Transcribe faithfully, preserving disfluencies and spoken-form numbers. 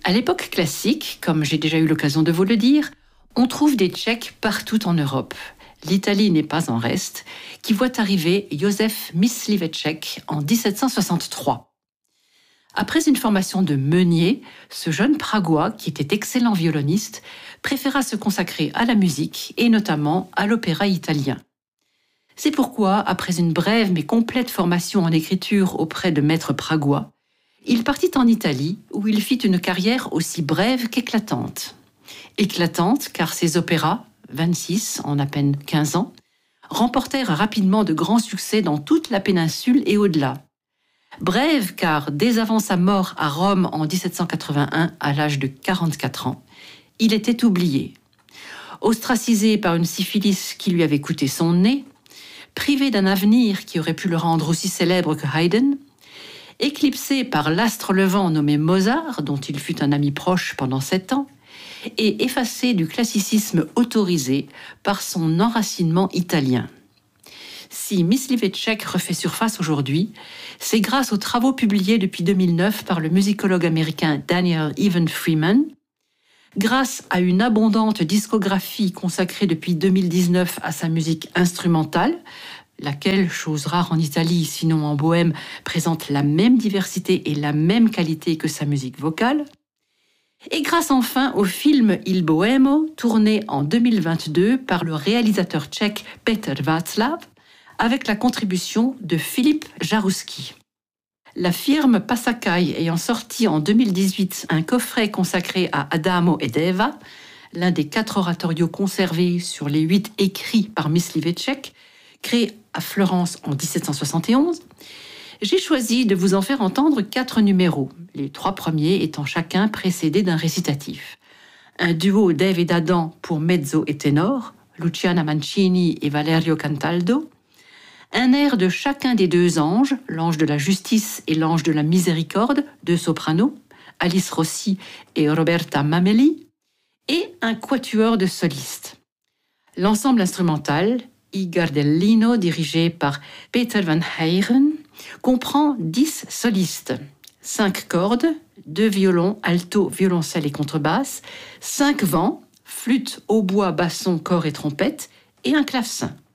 À l'époque classique, comme j'ai déjà eu l'occasion de vous le dire, on trouve des Tchèques partout en Europe. L'Italie n'est pas en reste, qui voit arriver Józef Mysliveček en dix-sept cent soixante-trois. Après une formation de meunier, ce jeune Pragois, qui était excellent violoniste, préféra se consacrer à la musique et notamment à l'opéra italien. C'est pourquoi, après une brève mais complète formation en écriture auprès de maîtres pragois, il partit en Italie où il fit une carrière aussi brève qu'éclatante. Éclatante car ses opéras, vingt-six en à peine quinze ans, remportèrent rapidement de grands succès dans toute la péninsule et au-delà. Brève car dès avant sa mort à Rome en dix-sept cent quatre-vingt-un, à l'âge de quarante-quatre ans, il était oublié. Ostracisé par une syphilis qui lui avait coûté son nez, privé d'un avenir qui aurait pu le rendre aussi célèbre que Haydn, éclipsé par l'astre levant nommé Mozart, dont il fut un ami proche pendant sept ans, et effacé du classicisme autorisé par son enracinement italien. Si Mysliveček refait surface aujourd'hui, c'est grâce aux travaux publiés depuis deux mille neuf par le musicologue américain Daniel Evan Freeman, grâce à une abondante discographie consacrée depuis deux mille dix-neuf à sa musique instrumentale, laquelle, chose rare en Italie, sinon en Bohême, présente la même diversité et la même qualité que sa musique vocale, et grâce enfin au film Il Bohémo, tourné en deux mille vingt-deux par le réalisateur tchèque Petr Václav, avec la contribution de Philippe Jaroussky. La firme Passakai ayant sorti en deux mille dix-huit un coffret consacré à Adamo ed Eva, l'un des quatre oratorios conservés sur les huit écrits par Mysliveček, créé à Florence en dix-sept cent soixante et onze, j'ai choisi de vous en faire entendre quatre numéros, les trois premiers étant chacun précédés d'un récitatif. Un duo d'Ève et d'Adam pour mezzo et ténor, Luciana Mancini et Valerio Cantaldo, un air de chacun des deux anges, l'ange de la justice et l'ange de la miséricorde, deux sopranos, Alice Rossi et Roberta Mameli, et un quatuor de solistes. L'ensemble instrumental, I Gardellino, dirigé par Peter van Heyren, comprend dix solistes, cinq cordes, deux violons, alto, violoncelle et contrebasse, cinq vents, flûte, hautbois, basson, cor et trompette, et un clavecin.